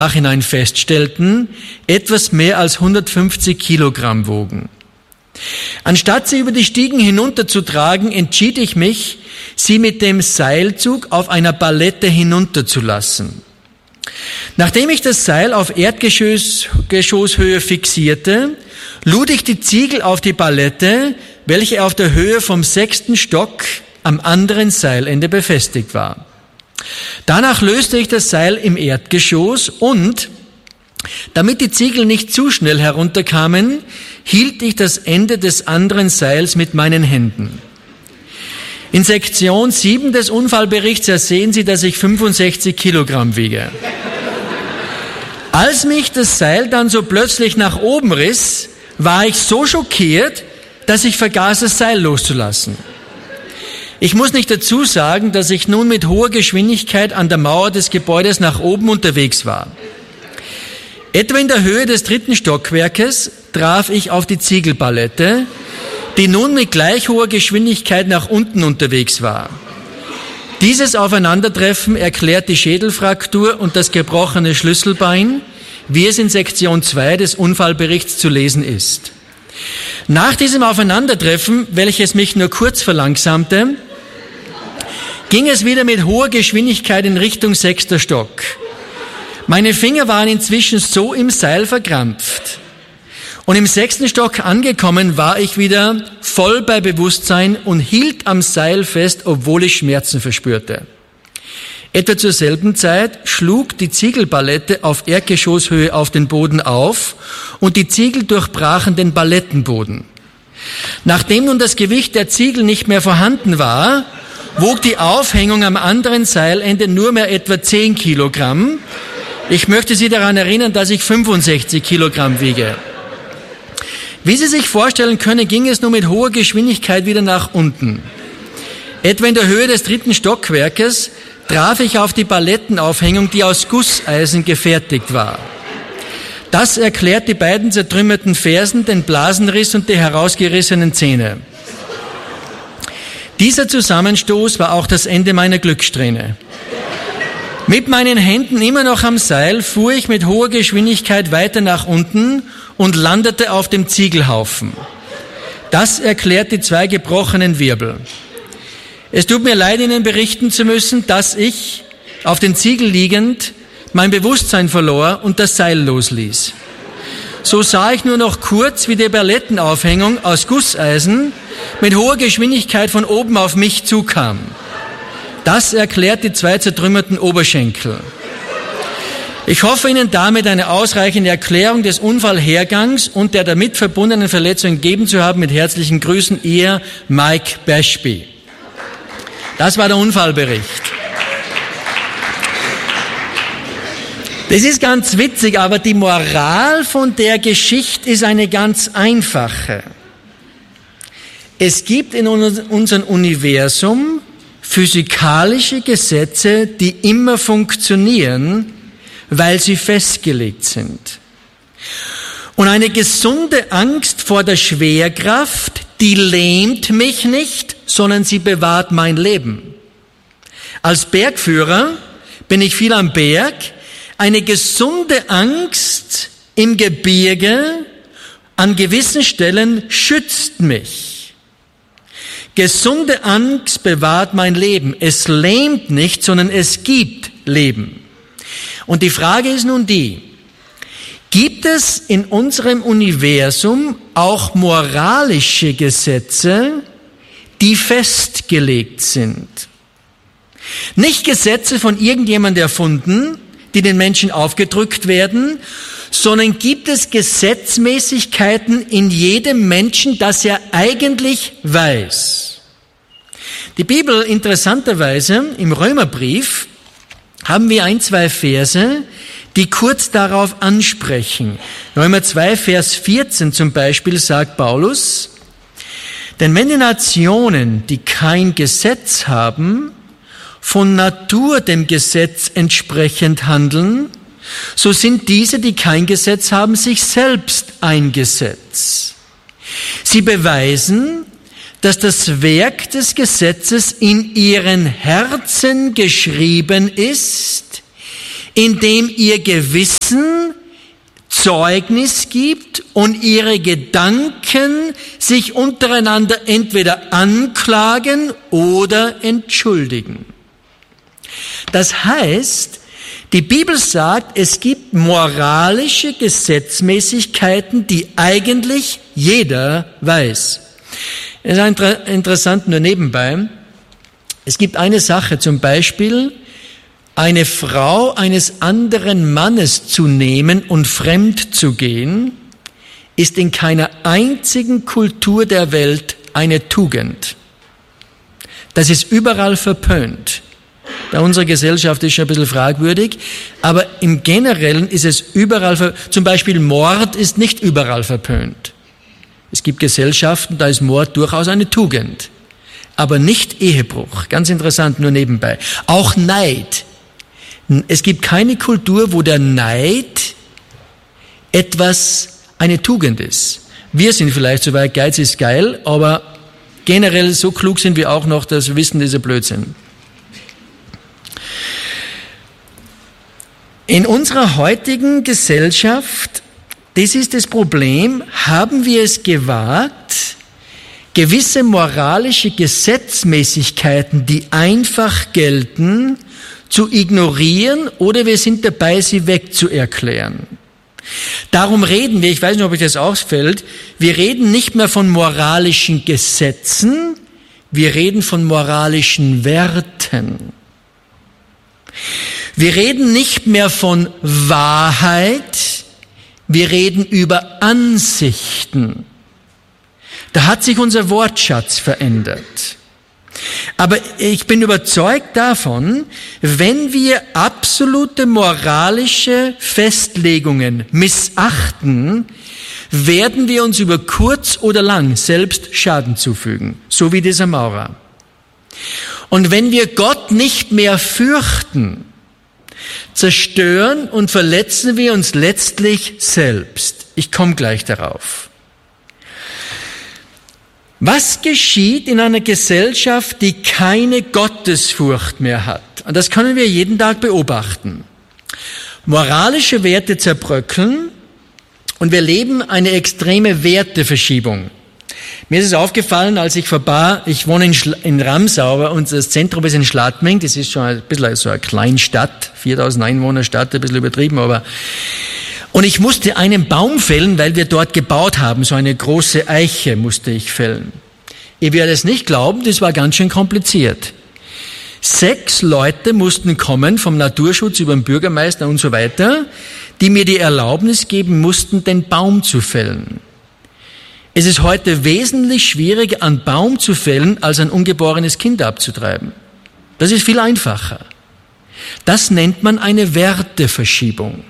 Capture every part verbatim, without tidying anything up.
Nachhinein feststellten, etwas mehr als hundertfünfzig Kilogramm wogen. Anstatt sie über die Stiegen hinunterzutragen, entschied ich mich, sie mit dem Seilzug auf einer Pallette hinunterzulassen. Nachdem ich das Seil auf Erdgeschosshöhe fixierte, lud ich die Ziegel auf die Pallette, welche auf der Höhe vom sechsten Stock am anderen Seilende befestigt war. Danach löste ich das Seil im Erdgeschoss und, damit die Ziegel nicht zu schnell herunterkamen, hielt ich das Ende des anderen Seils mit meinen Händen. In Sektion sieben des Unfallberichts ersehen Sie, dass ich fünfundsechzig Kilogramm wiege. Als mich das Seil dann so plötzlich nach oben riss, war ich so schockiert, dass ich vergaß, das Seil loszulassen. Ich muss nicht dazu sagen, dass ich nun mit hoher Geschwindigkeit an der Mauer des Gebäudes nach oben unterwegs war. Etwa in der Höhe des dritten Stockwerkes traf ich auf die Ziegelpalette, die nun mit gleich hoher Geschwindigkeit nach unten unterwegs war. Dieses Aufeinandertreffen erklärt die Schädelfraktur und das gebrochene Schlüsselbein, wie es in Sektion zwei des Unfallberichts zu lesen ist. Nach diesem Aufeinandertreffen, welches mich nur kurz verlangsamte, ging es wieder mit hoher Geschwindigkeit in Richtung sechster Stock. Meine Finger waren inzwischen so im Seil verkrampft. Und im sechsten Stock angekommen war ich wieder voll bei Bewusstsein und hielt am Seil fest, obwohl ich Schmerzen verspürte. Etwa zur selben Zeit schlug die Ziegelpalette auf Erdgeschosshöhe auf den Boden auf und die Ziegel durchbrachen den Palettenboden. Nachdem nun das Gewicht der Ziegel nicht mehr vorhanden war, wog die Aufhängung am anderen Seilende nur mehr etwa zehn Kilogramm. Ich möchte Sie daran erinnern, dass ich fünfundsechzig Kilogramm wiege. Wie Sie sich vorstellen können, ging es nun mit hoher Geschwindigkeit wieder nach unten. Etwa in der Höhe des dritten Stockwerkes traf ich auf die Palettenaufhängung, die aus Gusseisen gefertigt war. Das erklärt die beiden zertrümmerten Fersen, den Blasenriss und die herausgerissenen Zähne. Dieser Zusammenstoß war auch das Ende meiner Glückssträhne. Mit meinen Händen immer noch am Seil fuhr ich mit hoher Geschwindigkeit weiter nach unten und landete auf dem Ziegelhaufen. Das erklärt die zwei gebrochenen Wirbel. Es tut mir leid, Ihnen berichten zu müssen, dass ich, auf den Ziegel liegend, mein Bewusstsein verlor und das Seil losließ. So sah ich nur noch kurz, wie die Palettenaufhängung aus Gusseisen mit hoher Geschwindigkeit von oben auf mich zukam. Das erklärt die zwei zertrümmerten Oberschenkel. Ich hoffe, Ihnen damit eine ausreichende Erklärung des Unfallhergangs und der damit verbundenen Verletzungen geben zu haben. Mit herzlichen Grüßen, Ihr Mike Bashby. Das war der Unfallbericht. Das ist ganz witzig, aber die Moral von der Geschichte ist eine ganz einfache. Es gibt in unserem Universum physikalische Gesetze, die immer funktionieren, weil sie festgelegt sind. Und eine gesunde Angst vor der Schwerkraft, die lähmt mich nicht, sondern sie bewahrt mein Leben. Als Bergführer bin ich viel am Berg. Eine gesunde Angst im Gebirge an gewissen Stellen schützt mich. Gesunde Angst bewahrt mein Leben. Es lähmt nicht, sondern es gibt Leben. Und die Frage ist nun die: Gibt es in unserem Universum auch moralische Gesetze, die festgelegt sind? Nicht Gesetze von irgendjemandem erfunden, die den Menschen aufgedrückt werden, sondern gibt es Gesetzmäßigkeiten in jedem Menschen, das er eigentlich weiß. Die Bibel, interessanterweise, im Römerbrief haben wir ein, zwei Verse, die kurz darauf ansprechen. Römer zwei, Vers vierzehn zum Beispiel sagt Paulus: Denn wenn die Nationen, die kein Gesetz haben, von Natur dem Gesetz entsprechend handeln, so sind diese, die kein Gesetz haben, sich selbst ein Gesetz. Sie beweisen, dass das Werk des Gesetzes in ihren Herzen geschrieben ist, indem ihr Gewissen Zeugnis gibt und ihre Gedanken sich untereinander entweder anklagen oder entschuldigen. Das heißt, die Bibel sagt, es gibt moralische Gesetzmäßigkeiten, die eigentlich jeder weiß. Es ist interessant nur nebenbei. Es gibt eine Sache, zum Beispiel, eine Frau eines anderen Mannes zu nehmen und fremd zu gehen, ist in keiner einzigen Kultur der Welt eine Tugend. Das ist überall verpönt. Bei unserer Gesellschaft ist schon ein bisschen fragwürdig, aber im Generellen ist es überall verpönt. Zum Beispiel Mord ist nicht überall verpönt. Es gibt Gesellschaften, da ist Mord durchaus eine Tugend, aber nicht Ehebruch. Ganz interessant, nur nebenbei. Auch Neid. Es gibt keine Kultur, wo der Neid etwas, eine Tugend ist. Wir sind vielleicht so weit, Geiz ist geil, aber generell so klug sind wir auch noch, dass wir wissen, das ist ein Blödsinn. In unserer heutigen Gesellschaft, das ist das Problem, haben wir es gewagt, gewisse moralische Gesetzmäßigkeiten, die einfach gelten, zu ignorieren, oder wir sind dabei, sie wegzuerklären. Darum reden wir, ich weiß nicht, ob euch das auffällt, wir reden nicht mehr von moralischen Gesetzen, wir reden von moralischen Werten. Wir reden nicht mehr von Wahrheit, wir reden über Ansichten. Da hat sich unser Wortschatz verändert. Aber ich bin überzeugt davon, wenn wir absolute moralische Festlegungen missachten, werden wir uns über kurz oder lang selbst Schaden zufügen, so wie dieser Maurer. Und wenn wir Gott nicht mehr fürchten, zerstören und verletzen wir uns letztlich selbst. Ich komme gleich darauf. Was geschieht in einer Gesellschaft, die keine Gottesfurcht mehr hat? Und das können wir jeden Tag beobachten. Moralische Werte zerbröckeln und wir leben eine extreme Werteverschiebung. Mir ist es aufgefallen, als ich vorbei, ich wohne in, Schla- in Ramsau und das Zentrum ist in Schladming, das ist schon ein bisschen so eine Kleinstadt, viertausend Einwohner Stadt, ein bisschen übertrieben, aber und ich musste einen Baum fällen, weil wir dort gebaut haben, so eine große Eiche musste ich fällen. Ihr werdet es nicht glauben, das war ganz schön kompliziert. Sechs Leute mussten kommen, vom Naturschutz über den Bürgermeister und so weiter, die mir die Erlaubnis geben mussten, den Baum zu fällen. Es ist heute wesentlich schwieriger, einen Baum zu fällen, als ein ungeborenes Kind abzutreiben. Das ist viel einfacher. Das nennt man eine Werteverschiebung.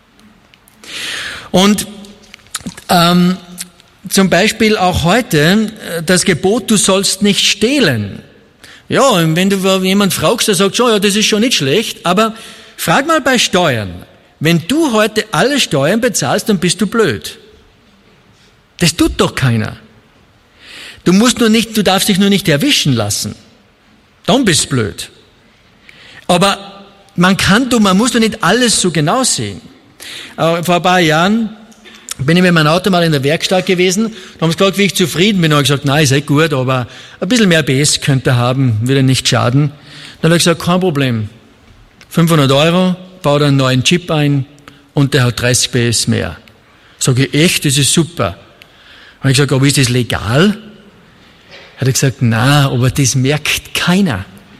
Und ähm, zum Beispiel auch heute das Gebot, du sollst nicht stehlen. Ja, und wenn du jemand fragst, der sagt, schon, ja, das ist schon nicht schlecht, aber frag mal bei Steuern. Wenn du heute alle Steuern bezahlst, dann bist du blöd. Das tut doch keiner. Du musst nur nicht, du darfst dich nur nicht erwischen lassen. Dann bist du blöd. Aber man kann, du, man muss doch nicht alles so genau sehen. Aber vor ein paar Jahren bin ich mit meinem Auto mal in der Werkstatt gewesen, da haben sie gefragt, wie ich zufrieden bin. Da habe ich gesagt, nein, ist echt gut, aber ein bisschen mehr B S könnte er haben, würde nicht schaden. Dann habe ich gesagt, kein Problem. fünfhundert Euro, baut einen neuen Chip ein und der hat dreißig B S mehr. Sag ich, echt, das ist super. Habe ich gesagt, aber ist das legal? Hat er gesagt, na, aber das merkt keiner.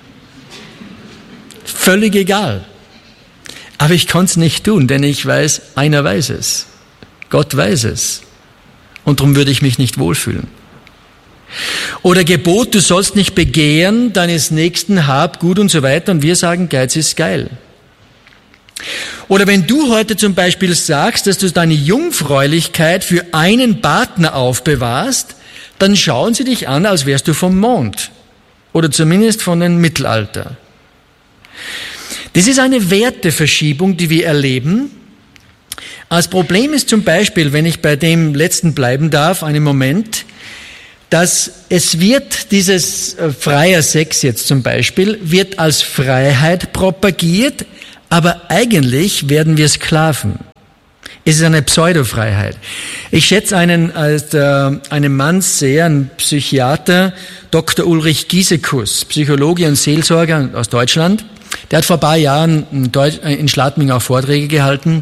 Völlig egal. Aber ich kann es nicht tun, denn ich weiß, einer weiß es. Gott weiß es. Und darum würde ich mich nicht wohlfühlen. Oder Gebot, du sollst nicht begehren, deines Nächsten hab gut und so weiter. Und wir sagen, Geiz ist geil. Oder wenn du heute zum Beispiel sagst, dass du deine Jungfräulichkeit für einen Partner aufbewahrst, dann schauen sie dich an, als wärst du vom Mond. Oder zumindest von dem Mittelalter. Das ist eine Werteverschiebung, die wir erleben. Das Problem ist zum Beispiel, wenn ich bei dem letzten bleiben darf, einen Moment, dass es wird, dieses freier Sex jetzt zum Beispiel, wird als Freiheit propagiert, aber eigentlich werden wir Sklaven. Es ist eine Pseudofreiheit. Ich schätze einen, als, äh, einen Mann sehr, einen Psychiater, Doktor Ulrich Giesekus, Psychologe und Seelsorger aus Deutschland. Der hat vor ein paar Jahren in, Deutsch, in Schladming auch Vorträge gehalten.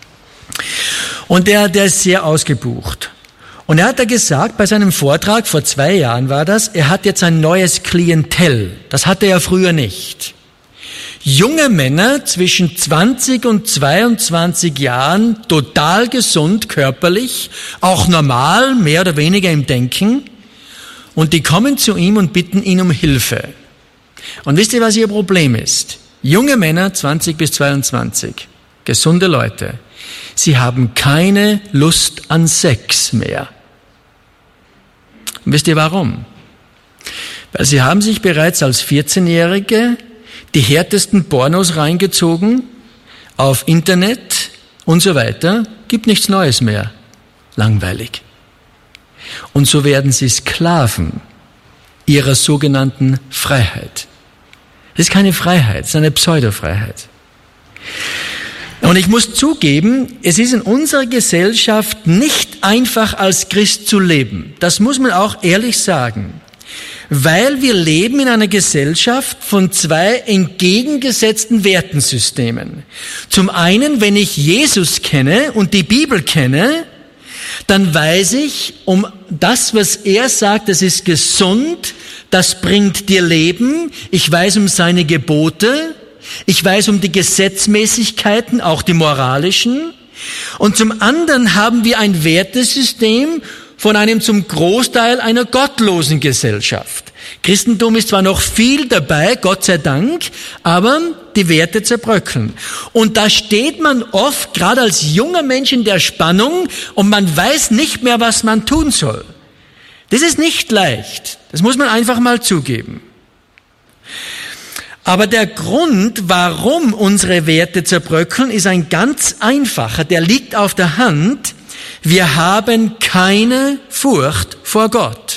Und der, der ist sehr ausgebucht. Und er hat da gesagt, bei seinem Vortrag, vor zwei Jahren war das, er hat jetzt ein neues Klientel. Das hatte er früher nicht. Junge Männer zwischen zwanzig und zweiundzwanzig Jahren, total gesund körperlich, auch normal, mehr oder weniger im Denken. Und die kommen zu ihm und bitten ihn um Hilfe. Und wisst ihr, was ihr Problem ist? Junge Männer, zwanzig bis zweiundzwanzig, gesunde Leute, sie haben keine Lust an Sex mehr. Und wisst ihr warum? Weil sie haben sich bereits als vierzehnjährige die härtesten Pornos reingezogen, auf Internet und so weiter, gibt nichts Neues mehr. Langweilig. Und so werden sie Sklaven ihrer sogenannten Freiheit. Das ist keine Freiheit, es ist eine Pseudofreiheit. Und ich muss zugeben, es ist in unserer Gesellschaft nicht einfach als Christ zu leben. Das muss man auch ehrlich sagen. Weil wir leben in einer Gesellschaft von zwei entgegengesetzten Wertensystemen. Zum einen, wenn ich Jesus kenne und die Bibel kenne, dann weiß ich um das, was er sagt, das ist gesund, das bringt dir Leben. Ich weiß um seine Gebote, ich weiß um die Gesetzmäßigkeiten, auch die moralischen. Und zum anderen haben wir ein Wertesystem von einem zum Großteil einer gottlosen Gesellschaft. Christentum ist zwar noch viel dabei, Gott sei Dank, aber die Werte zerbröckeln. Und da steht man oft, gerade als junger Mensch, in der Spannung und man weiß nicht mehr, was man tun soll. Das ist nicht leicht. Das muss man einfach mal zugeben. Aber der Grund, warum unsere Werte zerbröckeln, ist ein ganz einfacher. Der liegt auf der Hand. Wir haben keine Furcht vor Gott.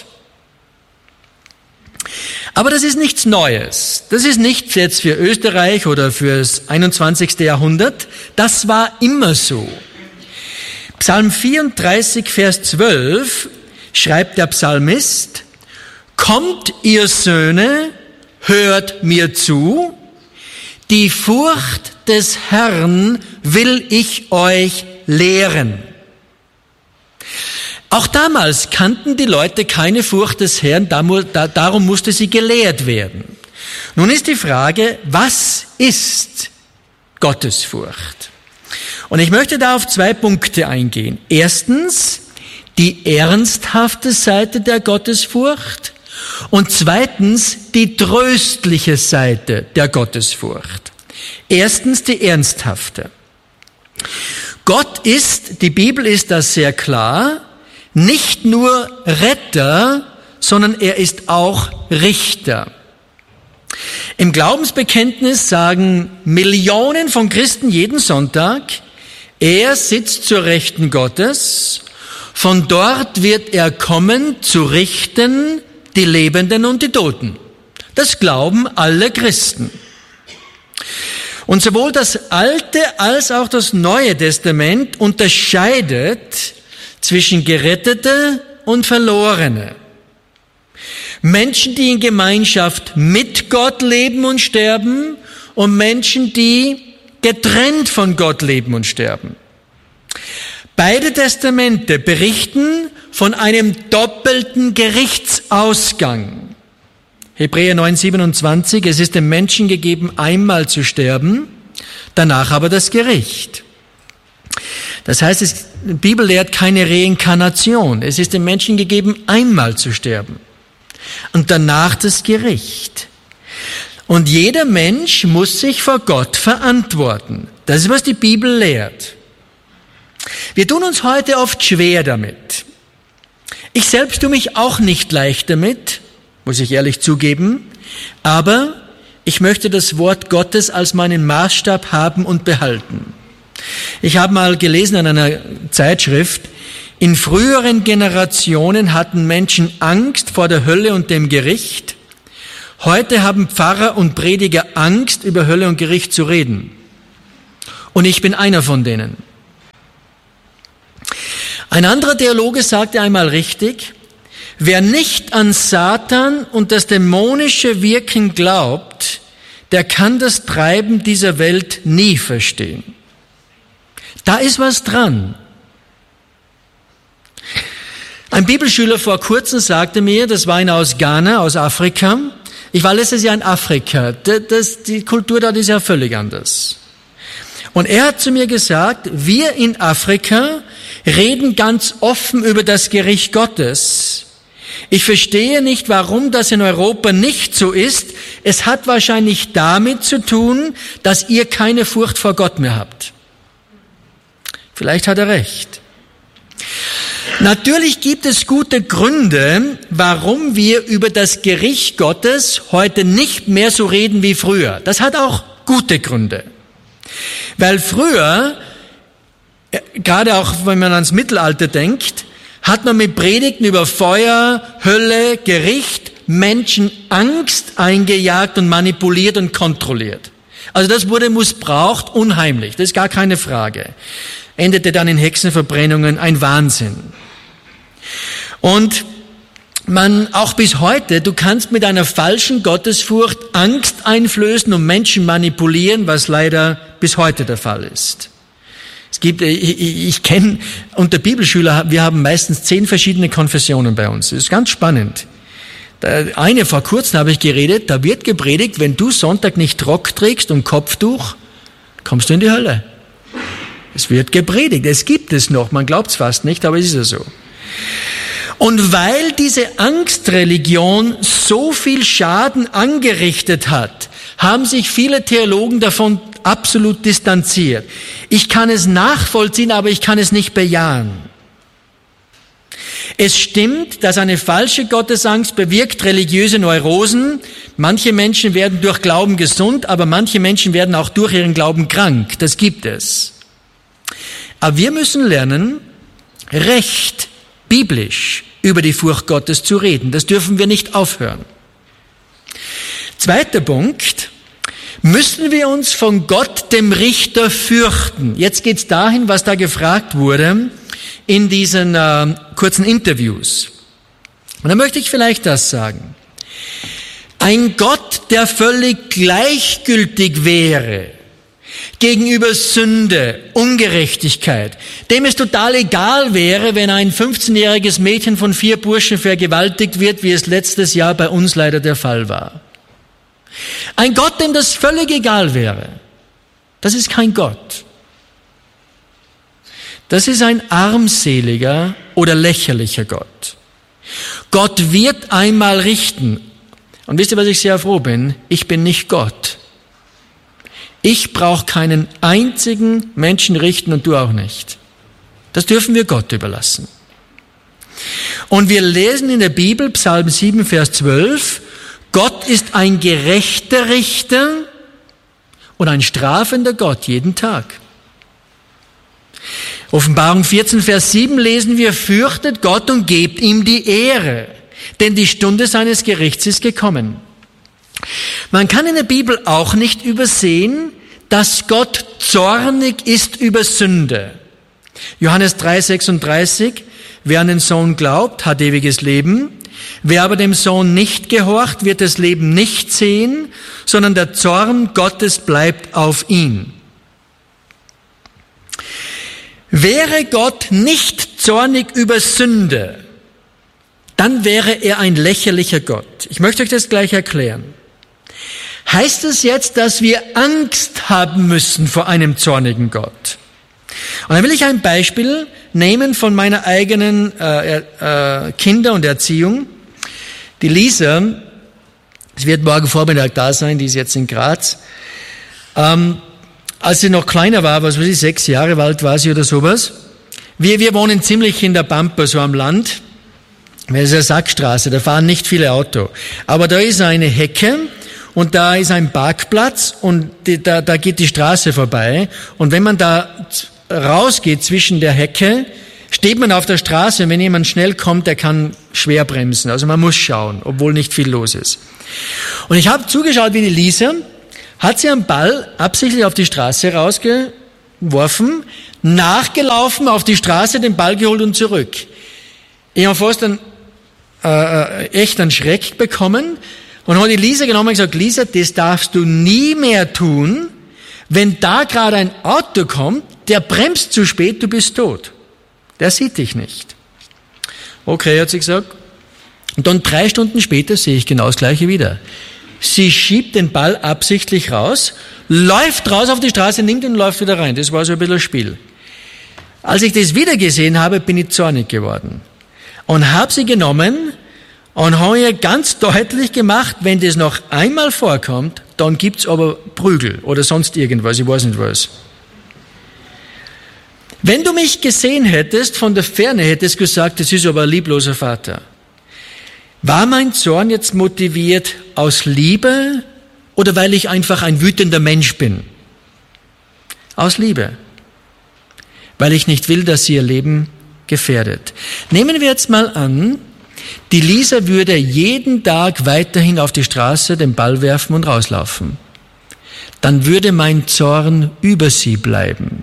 Aber das ist nichts Neues. Das ist nicht jetzt für Österreich oder fürs einundzwanzigste Jahrhundert. Das war immer so. Psalm vierunddreißig, Vers zwölf schreibt der Psalmist: Kommt, ihr Söhne, hört mir zu, die Furcht des Herrn will ich euch lehren. Auch damals kannten die Leute keine Furcht des Herrn, darum musste sie gelehrt werden. Nun ist die Frage, was ist Gottesfurcht? Und ich möchte da auf zwei Punkte eingehen. Erstens, die ernsthafte Seite der Gottesfurcht und zweitens, die tröstliche Seite der Gottesfurcht. Erstens, die ernsthafte. Gott ist, die Bibel ist das sehr klar, nicht nur Retter, sondern er ist auch Richter. Im Glaubensbekenntnis sagen Millionen von Christen jeden Sonntag, er sitzt zur Rechten Gottes, von dort wird er kommen, zu richten die Lebenden und die Toten. Das glauben alle Christen. Und sowohl das Alte als auch das Neue Testament unterscheidet zwischen Gerettete und Verlorene. Menschen, die in Gemeinschaft mit Gott leben und sterben und Menschen, die getrennt von Gott leben und sterben. Beide Testamente berichten von einem doppelten Gerichtsausgang. Hebräer neun, siebenundzwanzig, es ist dem Menschen gegeben, einmal zu sterben, danach aber das Gericht. Das heißt, es, die Bibel lehrt keine Reinkarnation. Es ist dem Menschen gegeben, einmal zu sterben. Und danach das Gericht. Und jeder Mensch muss sich vor Gott verantworten. Das ist, was die Bibel lehrt. Wir tun uns heute oft schwer damit. Ich selbst tue mich auch nicht leicht damit, muss ich ehrlich zugeben. Aber ich möchte das Wort Gottes als meinen Maßstab haben und behalten. Ich habe mal gelesen in einer Zeitschrift, in früheren Generationen hatten Menschen Angst vor der Hölle und dem Gericht. Heute haben Pfarrer und Prediger Angst, über Hölle und Gericht zu reden. Und ich bin einer von denen. Ein anderer Theologe sagte einmal richtig, wer nicht an Satan und das dämonische Wirken glaubt, der kann das Treiben dieser Welt nie verstehen. Da ist was dran. Ein Bibelschüler vor kurzem sagte mir, das war einer aus Ghana, aus Afrika. Ich war letztes Jahr in Afrika. Das, das, die Kultur dort ist ja völlig anders. Und er hat zu mir gesagt, wir in Afrika reden ganz offen über das Gericht Gottes. Ich verstehe nicht, warum das in Europa nicht so ist. Es hat wahrscheinlich damit zu tun, dass ihr keine Furcht vor Gott mehr habt. Vielleicht hat er recht. Natürlich gibt es gute Gründe, warum wir über das Gericht Gottes heute nicht mehr so reden wie früher. Das hat auch gute Gründe. Weil früher, gerade auch wenn man ans Mittelalter denkt, hat man mit Predigten über Feuer, Hölle, Gericht Menschen Angst eingejagt und manipuliert und kontrolliert. Also das wurde missbraucht, unheimlich, das ist gar keine Frage. Endete dann in Hexenverbrennungen, ein Wahnsinn. Und man, auch bis heute, du kannst mit einer falschen Gottesfurcht Angst einflößen und Menschen manipulieren, was leider bis heute der Fall ist. Es gibt, ich, ich kenne unter Bibelschüler, wir haben meistens zehn verschiedene Konfessionen bei uns. Das ist ganz spannend. Eine vor kurzem habe ich geredet, da wird gepredigt, wenn du Sonntag nicht Rock trägst und Kopftuch, kommst du in die Hölle. Es wird gepredigt, es gibt es noch, man glaubt es fast nicht, aber es ist ja so. Und weil diese Angstreligion so viel Schaden angerichtet hat, haben sich viele Theologen davon absolut distanziert. Ich kann es nachvollziehen, aber ich kann es nicht bejahen. Es stimmt, dass eine falsche Gottesangst bewirkt religiöse Neurosen. Manche Menschen werden durch Glauben gesund, aber manche Menschen werden auch durch ihren Glauben krank. Das gibt es. Aber wir müssen lernen, recht biblisch über die Furcht Gottes zu reden. Das dürfen wir nicht aufhören. Zweiter Punkt. Müssen wir uns von Gott, dem Richter, fürchten? Jetzt geht's dahin, was da gefragt wurde in diesen äh, kurzen Interviews. Und da möchte ich vielleicht das sagen. Ein Gott, der völlig gleichgültig wäre gegenüber Sünde, Ungerechtigkeit, dem es total egal wäre, wenn ein fünfzehnjähriges Mädchen von vier Burschen vergewaltigt wird, wie es letztes Jahr bei uns leider der Fall war. Ein Gott, dem das völlig egal wäre, das ist kein Gott. Das ist ein armseliger oder lächerlicher Gott. Gott wird einmal richten. Und wisst ihr, was ich sehr froh bin? Ich bin nicht Gott. Ich brauche keinen einzigen Menschen richten und du auch nicht. Das dürfen wir Gott überlassen. Und wir lesen in der Bibel, Psalm sieben, Vers zwölf, Gott ist ein gerechter Richter und ein strafender Gott jeden Tag. Offenbarung vierzehn, Vers sieben lesen wir, fürchtet Gott und gebt ihm die Ehre, denn die Stunde seines Gerichts ist gekommen. Man kann in der Bibel auch nicht übersehen, dass Gott zornig ist über Sünde. Johannes drei, sechsunddreißig, wer an den Sohn glaubt, hat ewiges Leben. Wer aber dem Sohn nicht gehorcht, wird das Leben nicht sehen, sondern der Zorn Gottes bleibt auf ihn. Wäre Gott nicht zornig über Sünde, dann wäre er ein lächerlicher Gott. Ich möchte euch das gleich erklären. Heißt es jetzt, dass wir Angst haben müssen vor einem zornigen Gott? Und dann will ich ein Beispiel nehmen von meiner eigenen äh, äh, Kinder- und Erziehung. Die Lisa, sie wird morgen Vormittag da sein, die ist jetzt in Graz. Ähm, als sie noch kleiner war, was weiß ich, sechs Jahre alt war sie oder sowas. Wir, wir wohnen ziemlich in der Pampa, so am Land. Das ist eine Sackstraße, da fahren nicht viele Autos. Aber da ist eine Hecke und da ist ein Parkplatz und die, da, da geht die Straße vorbei. Und wenn man da rausgeht zwischen der Hecke, steht man auf der Straße und wenn jemand schnell kommt, der kann schwer bremsen. Also man muss schauen, obwohl nicht viel los ist. Und ich habe zugeschaut, wie die Lisa, hat sie einen Ball absichtlich auf die Straße rausge, geworfen, nachgelaufen, auf die Straße, den Ball geholt und zurück. Ich habe fast einen, äh, echt einen Schreck bekommen und habe die Lisa genommen und gesagt, Lisa, das darfst du nie mehr tun, wenn da gerade ein Auto kommt, der bremst zu spät, du bist tot. Der sieht dich nicht. Okay, hat sie gesagt. Und dann drei Stunden später sehe ich genau das Gleiche wieder. Sie schiebt den Ball absichtlich raus, läuft raus auf die Straße, nimmt ihn und läuft wieder rein. Das war so ein bisschen ein Spiel. Als ich das wieder gesehen habe, bin ich zornig geworden. Und habe sie genommen und habe ihr ganz deutlich gemacht, wenn das noch einmal vorkommt, dann gibt's aber Prügel oder sonst irgendwas, ich weiß nicht was. Wenn du mich gesehen hättest, von der Ferne hättest gesagt, das ist aber ein liebloser Vater. War mein Zorn jetzt motiviert aus Liebe oder weil ich einfach ein wütender Mensch bin? Aus Liebe. Weil ich nicht will, dass sie ihr Leben gefährdet. Nehmen wir jetzt mal an, die Lisa würde jeden Tag weiterhin auf die Straße den Ball werfen und rauslaufen. Dann würde mein Zorn über sie bleiben.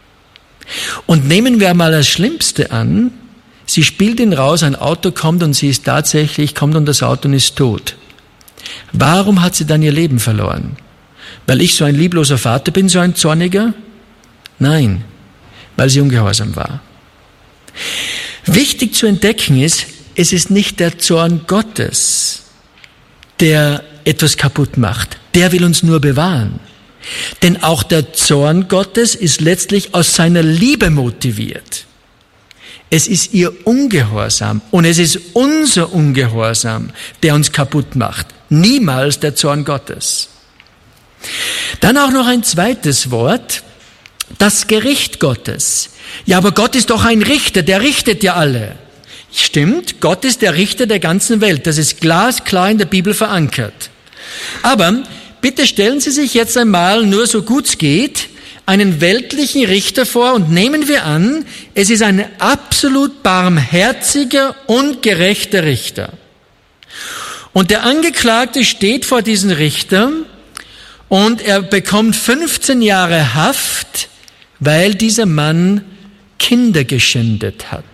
Und nehmen wir mal das Schlimmste an, sie spielt ihn raus, ein Auto kommt und sie ist tatsächlich, kommt und das Auto und ist tot. Warum hat sie dann ihr Leben verloren? Weil ich so ein liebloser Vater bin, so ein Zorniger? Nein, weil sie ungehorsam war. Wichtig zu entdecken ist, es ist nicht der Zorn Gottes, der etwas kaputt macht. Der will uns nur bewahren. Denn auch der Zorn Gottes ist letztlich aus seiner Liebe motiviert. Es ist ihr Ungehorsam und es ist unser Ungehorsam, der uns kaputt macht. Niemals der Zorn Gottes. Dann auch noch ein zweites Wort, das Gericht Gottes. Ja, aber Gott ist doch ein Richter, der richtet ja alle. Stimmt, Gott ist der Richter der ganzen Welt. Das ist glasklar in der Bibel verankert. Aber bitte stellen Sie sich jetzt einmal, nur so gut es geht, einen weltlichen Richter vor und nehmen wir an, es ist ein absolut barmherziger und gerechter Richter. Und der Angeklagte steht vor diesem Richter und er bekommt fünfzehn Jahre Haft, weil dieser Mann Kinder geschändet hat.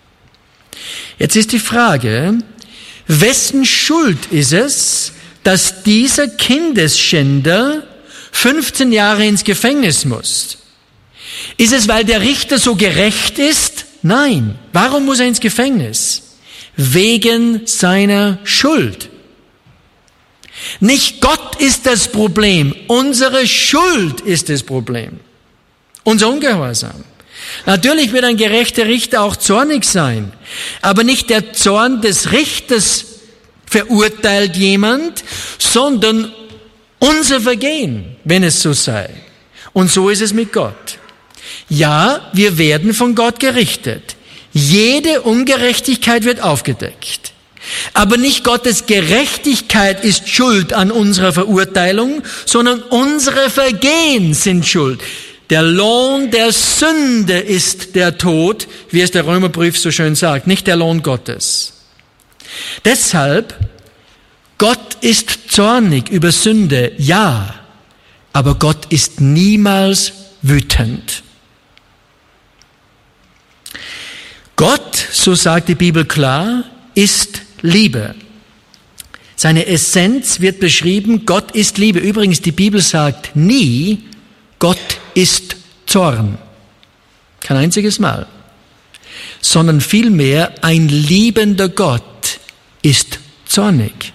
Jetzt ist die Frage, wessen Schuld ist es, dass dieser Kindesschänder fünfzehn Jahre ins Gefängnis muss? Ist es, weil der Richter so gerecht ist? Nein. Warum muss er ins Gefängnis? Wegen seiner Schuld. Nicht Gott ist das Problem, unsere Schuld ist das Problem. Unser Ungehorsam. Natürlich wird ein gerechter Richter auch zornig sein, aber nicht der Zorn des Richters verurteilt jemand, sondern unser Vergehen, wenn es so sei. Und so ist es mit Gott. Ja, wir werden von Gott gerichtet. Jede Ungerechtigkeit wird aufgedeckt. Aber nicht Gottes Gerechtigkeit ist schuld an unserer Verurteilung, sondern unsere Vergehen sind schuld. Der Lohn der Sünde ist der Tod, wie es der Römerbrief so schön sagt, nicht der Lohn Gottes. Deshalb, Gott ist zornig über Sünde, ja, aber Gott ist niemals wütend. Gott, so sagt die Bibel klar, ist Liebe. Seine Essenz wird beschrieben, Gott ist Liebe. Übrigens, die Bibel sagt nie, Gott ist Zorn. Kein einziges Mal. Sondern vielmehr, ein liebender Gott ist zornig.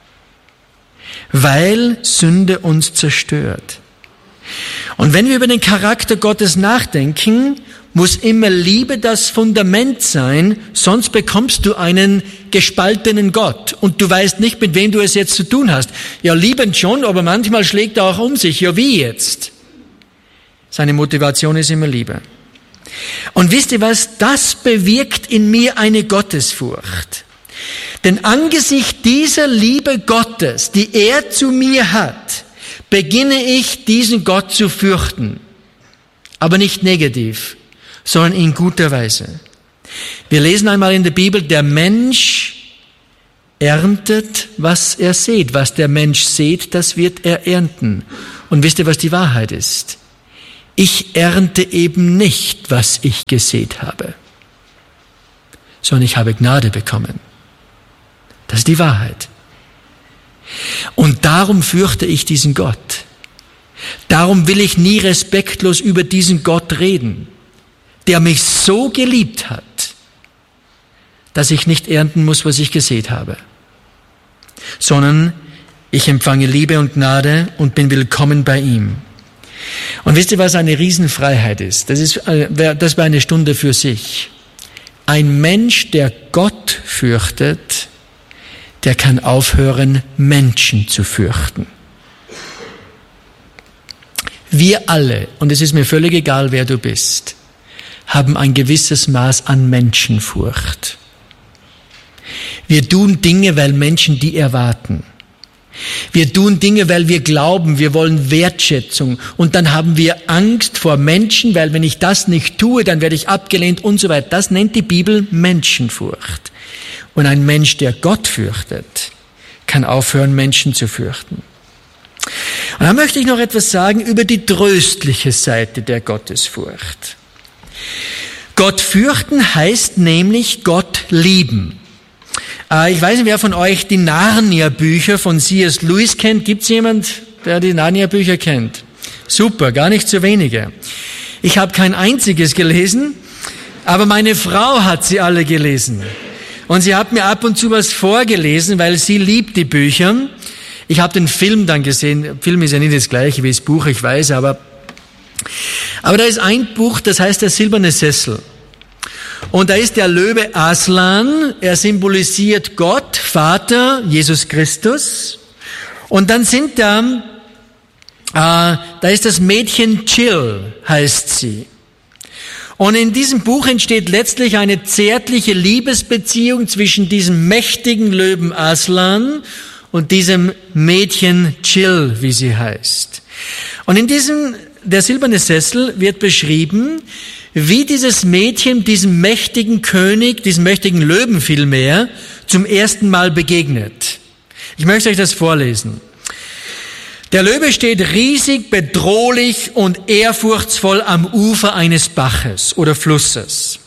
Weil Sünde uns zerstört. Und wenn wir über den Charakter Gottes nachdenken, muss immer Liebe das Fundament sein, sonst bekommst du einen gespaltenen Gott und du weißt nicht, mit wem du es jetzt zu tun hast. Ja, liebend schon, aber manchmal schlägt er auch um sich. Ja, wie jetzt? Seine Motivation ist immer Liebe. Und wisst ihr was? Das bewirkt in mir eine Gottesfurcht. Denn angesichts dieser Liebe Gottes, die er zu mir hat, beginne ich, diesen Gott zu fürchten. Aber nicht negativ, sondern in guter Weise. Wir lesen einmal in der Bibel, der Mensch erntet, was er sät. Was der Mensch sät, das wird er ernten. Und wisst ihr, was die Wahrheit ist? ich ernte eben nicht, was ich gesät habe, sondern ich habe Gnade bekommen. Das ist die Wahrheit. Und darum fürchte ich diesen Gott. Darum will ich nie respektlos über diesen Gott reden, der mich so geliebt hat, dass ich nicht ernten muss, was ich gesät habe, sondern ich empfange Liebe und Gnade und bin willkommen bei ihm. Und wisst ihr, was eine Riesenfreiheit ist? Das ist, das war eine Stunde für sich. Ein Mensch, der Gott fürchtet, der kann aufhören, Menschen zu fürchten. Wir alle, und es ist mir völlig egal, wer du bist, haben ein gewisses Maß an Menschenfurcht. Wir tun Dinge, weil Menschen die erwarten. Wir tun Dinge, weil wir glauben, wir wollen Wertschätzung. Und dann haben wir Angst vor Menschen, weil wenn ich das nicht tue, dann werde ich abgelehnt und so weiter. Das nennt die Bibel Menschenfurcht. Und ein Mensch, der Gott fürchtet, kann aufhören, Menschen zu fürchten. Und dann möchte ich noch etwas sagen über die tröstliche Seite der Gottesfurcht. Gott fürchten heißt nämlich Gott lieben. Ich weiß nicht, wer von euch die Narnia-Bücher von C S Lewis kennt. Gibt es jemand, der die Narnia-Bücher kennt? Super, gar nicht so wenige. Ich habe kein einziges gelesen, aber meine Frau hat sie alle gelesen. Und sie hat mir ab und zu was vorgelesen, weil sie liebt die Bücher. Ich habe den Film dann gesehen. Der Film ist ja nicht das gleiche wie das Buch, ich weiß, aber, aber da ist ein Buch, das heißt der silberne Sessel. Und da ist der Löwe Aslan, er symbolisiert Gott, Vater, Jesus Christus. Und dann sind da, äh, da ist das Mädchen Jill, heißt sie. Und in diesem Buch entsteht letztlich eine zärtliche Liebesbeziehung zwischen diesem mächtigen Löwen Aslan und diesem Mädchen Jill, wie sie heißt. Und in diesem, der silberne Sessel wird beschrieben, wie dieses Mädchen diesem mächtigen König, diesem mächtigen Löwen vielmehr, zum ersten Mal begegnet. Ich möchte euch das vorlesen. Der Löwe steht riesig, bedrohlich und ehrfurchtsvoll am Ufer eines Baches oder Flusses.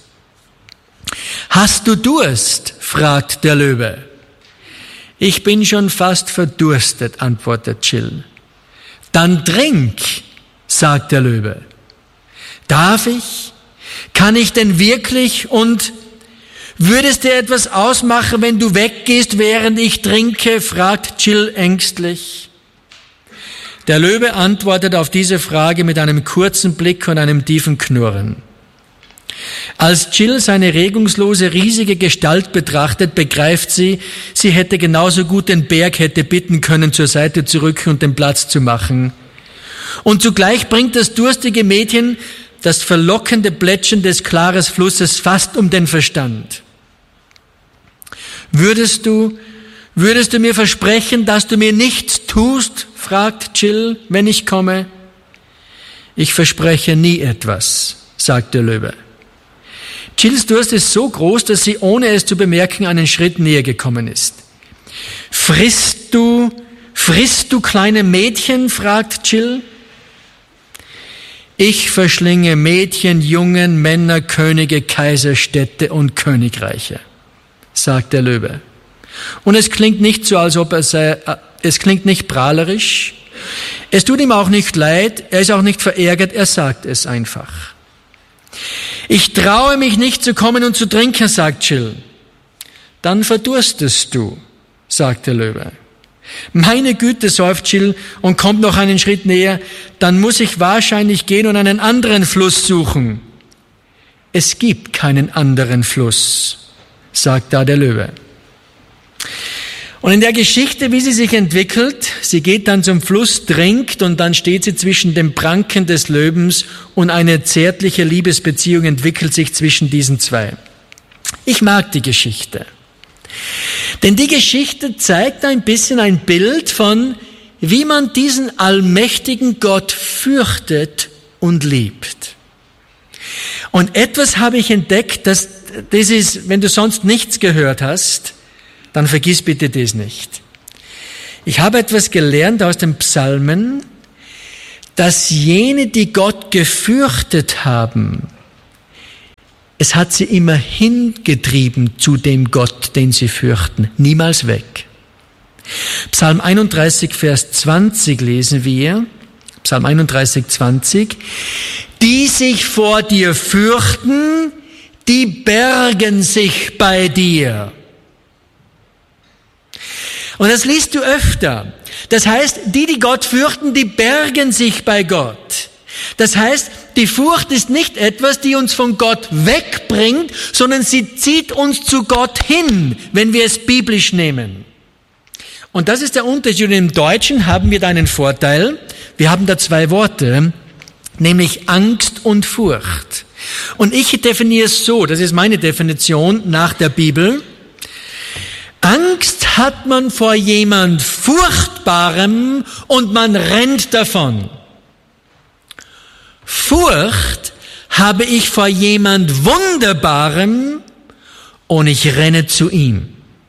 Hast du Durst? Fragt der Löwe. Ich bin schon fast verdurstet, antwortet Jill. Dann trink, sagt der Löwe. Darf ich? Kann ich denn wirklich? Und würde es dir etwas ausmachen, wenn du weggehst, während ich trinke? Fragt Jill ängstlich. Der Löwe antwortet auf diese Frage mit einem kurzen Blick und einem tiefen Knurren. Als Jill seine regungslose, riesige Gestalt betrachtet, begreift sie, sie hätte genauso gut den Berg hätte bitten können, zur Seite zu rücken und den Platz zu machen. Und zugleich bringt das durstige Mädchen das verlockende Plätschern des klaren Flusses fast um den Verstand. Würdest du, würdest du mir versprechen, dass du mir nichts tust? Fragt Jill, wenn ich komme. Ich verspreche nie etwas, sagt der Löwe. Jills Durst ist so groß, dass sie, ohne es zu bemerken, einen Schritt näher gekommen ist. Frisst du, frisst du kleine Mädchen? Fragt Jill. Ich verschlinge Mädchen, Jungen, Männer, Könige, Kaiser, Städte und Königreiche, sagt der Löwe. Und es klingt nicht so, als ob er sei, es klingt nicht prahlerisch. Es tut ihm auch nicht leid, er ist auch nicht verärgert, er sagt es einfach. Ich traue mich nicht zu kommen und zu trinken, sagt Jill. Dann verdurstest du, sagt der Löwe. Meine Güte, seufzt Jill und kommt noch einen Schritt näher, dann muss ich wahrscheinlich gehen und einen anderen Fluss suchen. Es gibt keinen anderen Fluss, sagt da der Löwe. Und in der Geschichte, wie sie sich entwickelt, sie geht dann zum Fluss, trinkt und dann steht sie zwischen den Pranken des Löwens und eine zärtliche Liebesbeziehung entwickelt sich zwischen diesen zwei. Ich mag die Geschichte. Denn die Geschichte zeigt ein bisschen ein Bild von, wie man diesen allmächtigen Gott fürchtet und liebt. Und etwas habe ich entdeckt, dass das ist, wenn du sonst nichts gehört hast, dann vergiss bitte das nicht. Ich habe etwas gelernt aus den Psalmen, dass jene, die Gott gefürchtet haben, es hat sie immer hingetrieben zu dem Gott, den sie fürchten, niemals weg. Psalm einunddreißig, Vers zwanzig lesen wir, Psalm einunddreißig, zwanzig, die sich vor dir fürchten, die bergen sich bei dir. Und das liest du öfter. Das heißt, die, die Gott fürchten, die bergen sich bei Gott. Das heißt, die Furcht ist nicht etwas, die uns von Gott wegbringt, sondern sie zieht uns zu Gott hin, wenn wir es biblisch nehmen. Und das ist der Unterschied. Im Deutschen haben wir da einen Vorteil. Wir haben da zwei Worte, nämlich Angst und Furcht. Und ich definiere es so, das ist meine Definition nach der Bibel. Angst hat man vor jemand Furchtbarem und man rennt davon. Furcht habe ich vor jemand Wunderbarem und ich renne zu ihm.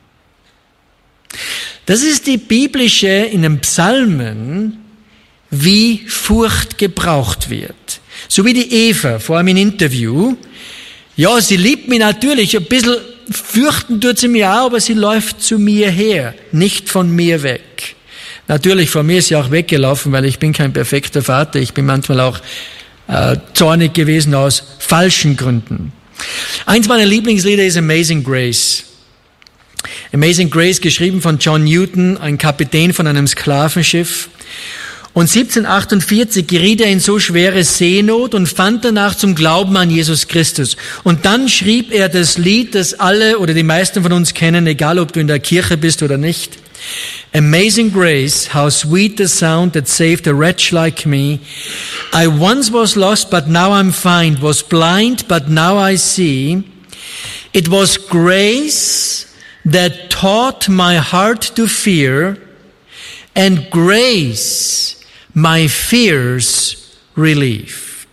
Das ist die biblische, in den Psalmen, wie Furcht gebraucht wird. So wie die Eva vor einem Interview. Ja, sie liebt mich natürlich, ein bisschen fürchten tut sie mich auch, aber sie läuft zu mir her, nicht von mir weg. Natürlich, von mir ist sie auch weggelaufen, weil ich bin kein perfekter Vater. Ich bin manchmal auch äh, zornig gewesen aus falschen Gründen. Eins meiner Lieblingslieder ist Amazing Grace. Amazing Grace, geschrieben von John Newton, ein Kapitän von einem Sklavenschiff. Und siebzehnhundertachtundvierzig geriet er in so schwere Seenot und fand danach zum Glauben an Jesus Christus. Und dann schrieb er das Lied, das alle oder die meisten von uns kennen, egal ob du in der Kirche bist oder nicht. Amazing grace, how sweet the sound that saved a wretch like me. I once was lost, but now I'm found, was blind, but now I see. It was grace that taught my heart to fear, and grace my fears relieved.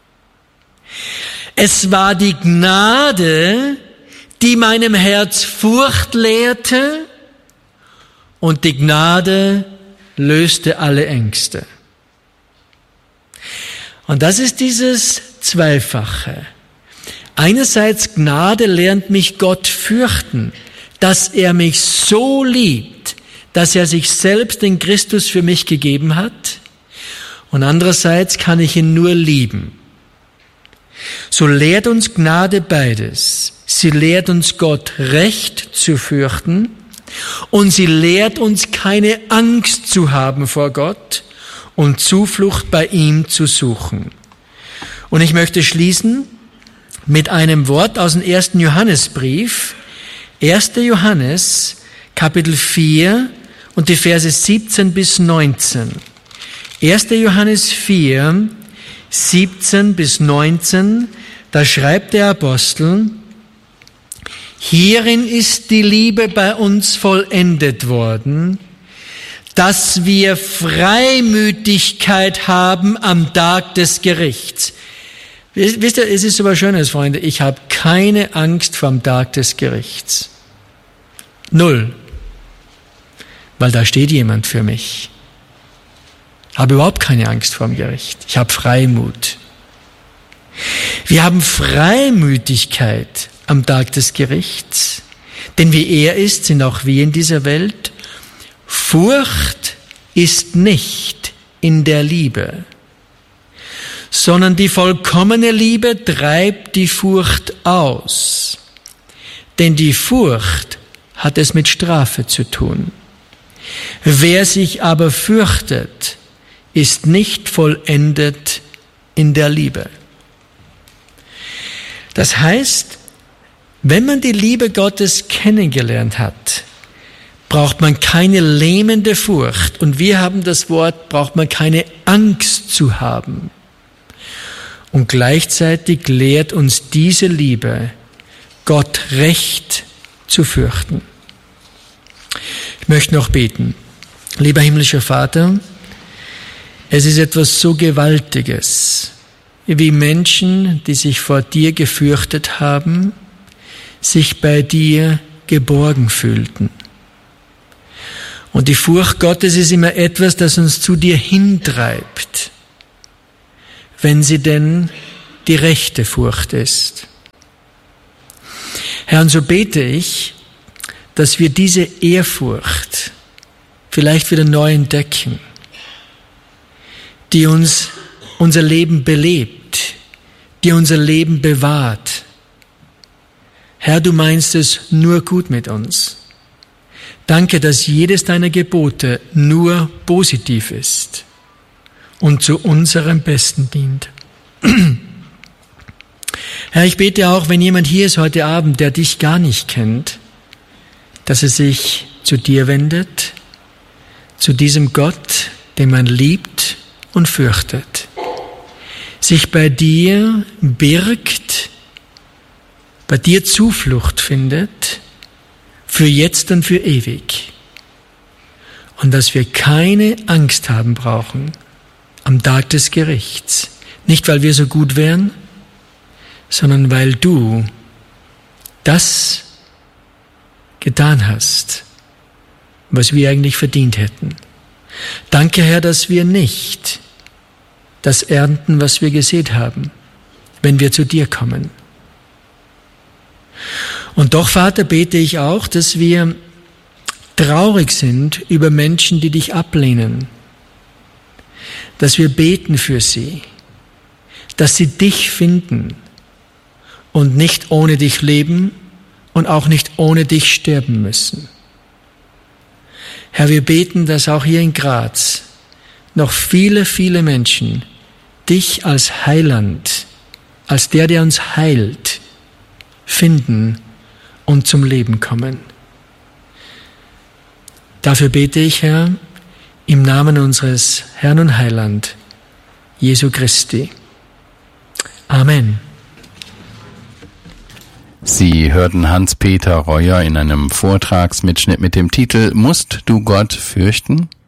Es war die Gnade, die meinem Herz Furcht lehrte, und die Gnade löste alle Ängste. Und das ist dieses Zweifache. Einerseits Gnade lernt mich Gott fürchten, dass er mich so liebt, dass er sich selbst in Christus für mich gegeben hat. Und andererseits kann ich ihn nur lieben. So lehrt uns Gnade beides. Sie lehrt uns Gott recht zu fürchten und sie lehrt uns keine Angst zu haben vor Gott und Zuflucht bei ihm zu suchen. Und ich möchte schließen mit einem Wort aus dem ersten Johannesbrief, erster Johannes, Kapitel vier und die Verse siebzehn bis neunzehn. erster Johannes vier, siebzehn bis neunzehn, da schreibt der Apostel, hierin ist die Liebe bei uns vollendet worden, dass wir Freimütigkeit haben am Tag des Gerichts. Wisst ihr, es ist so was Schönes, Freunde, ich habe keine Angst vor dem Tag des Gerichts. Null. Weil da steht jemand für mich. Ich habe überhaupt keine Angst vor dem Gericht. Ich habe Freimut. Wir haben Freimütigkeit am Tag des Gerichts, denn wie er ist, sind auch wir in dieser Welt. Furcht ist nicht in der Liebe, sondern die vollkommene Liebe treibt die Furcht aus, denn die Furcht hat es mit Strafe zu tun. Wer sich aber fürchtet, ist nicht vollendet in der Liebe. Das heißt, wenn man die Liebe Gottes kennengelernt hat, braucht man keine lähmende Furcht. Und wir haben das Wort, braucht man keine Angst zu haben. Und gleichzeitig lehrt uns diese Liebe, Gott recht zu fürchten. Ich möchte noch beten. Lieber himmlischer Vater, es ist etwas so Gewaltiges, wie Menschen, die sich vor dir gefürchtet haben, sich bei dir geborgen fühlten. Und die Furcht Gottes ist immer etwas, das uns zu dir hintreibt. wenn sie denn die rechte Furcht ist. Herr, und so bete ich, dass wir diese Ehrfurcht vielleicht wieder neu entdecken, die uns unser Leben belebt, die unser Leben bewahrt. Herr, du meinst es nur gut mit uns. Danke, dass jedes deiner Gebote nur positiv ist und zu unserem Besten dient. Herr, ich bete auch, wenn jemand hier ist heute Abend, der dich gar nicht kennt, dass er sich zu dir wendet, zu diesem Gott, den man liebt und fürchtet, sich bei dir birgt, bei dir Zuflucht findet, für jetzt und für ewig. Und dass wir keine Angst haben brauchen am Tag des Gerichts. Nicht, weil wir so gut wären, sondern weil du das getan hast, was wir eigentlich verdient hätten. Danke, Herr, dass wir nicht das ernten, was wir gesät haben, wenn wir zu dir kommen. Und doch, Vater, bete ich auch, dass wir traurig sind über Menschen, die dich ablehnen, dass wir beten für sie, dass sie dich finden und nicht ohne dich leben und auch nicht ohne dich sterben müssen. Herr, wir beten, dass auch hier in Graz noch viele, viele Menschen dich als Heiland, als der, der uns heilt, finden und zum Leben kommen. Dafür bete ich, Herr, im Namen unseres Herrn und Heiland, Jesu Christi. Amen. Sie hörten Hans-Peter Reuer in einem Vortragsmitschnitt mit dem Titel »Musst du Gott fürchten?«